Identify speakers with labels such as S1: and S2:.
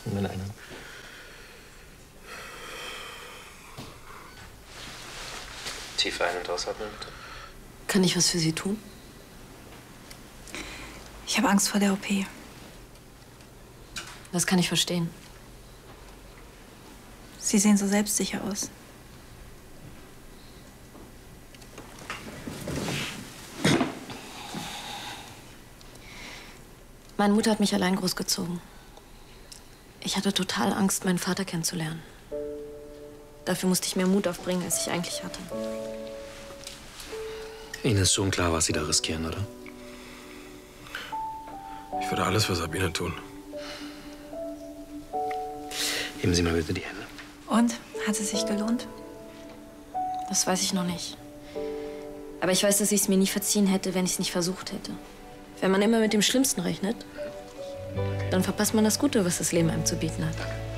S1: Und dann einer. Tief ein- und ausatmen, bitte.
S2: Kann ich was für Sie tun?
S3: Ich habe Angst vor der OP.
S2: Das kann ich verstehen.
S3: Sie sehen so selbstsicher aus.
S2: Meine Mutter hat mich allein großgezogen. Ich hatte total Angst, meinen Vater kennenzulernen. Dafür musste ich mehr Mut aufbringen, als ich eigentlich hatte.
S1: Ihnen ist schon klar, was Sie da riskieren, oder?
S4: Ich würde alles für Sabine tun.
S1: Heben Sie mal bitte die Hände.
S3: Und? Hat es sich gelohnt?
S2: Das weiß ich noch nicht. Aber ich weiß, dass ich es mir nie verziehen hätte, wenn ich es nicht versucht hätte. Wenn man immer mit dem Schlimmsten rechnet, dann verpasst man das Gute, was das Leben einem zu bieten hat.